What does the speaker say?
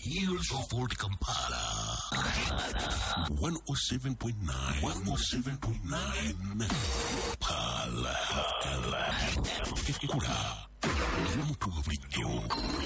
Here's your Fort Kampala. 107.9. 107.9. Pala. Kura. Yung tuwid